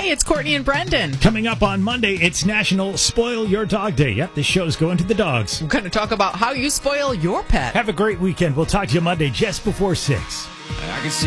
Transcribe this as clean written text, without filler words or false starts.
Hey, it's Courtney and Brendan. Coming up on Monday, it's National Spoil Your Dog Day. Yep, this show's going to the dogs. We're going to talk about how you spoil your pet. Have a great weekend. We'll talk to you Monday just before 6. I can see